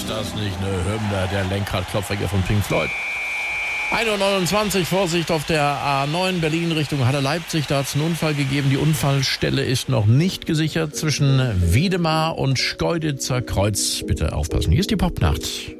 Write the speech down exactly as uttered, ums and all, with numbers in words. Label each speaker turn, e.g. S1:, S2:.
S1: das nicht eine Hymne, der Lenkradklopfer hier von Pink Floyd? ein Uhr neunundzwanzig, Vorsicht auf der A neun Berlin Richtung Halle-Leipzig. Da hat es einen Unfall gegeben. Die Unfallstelle ist noch nicht gesichert zwischen Wiedemar und Schkeuditzer Kreuz. Bitte aufpassen. Hier ist die Popnacht.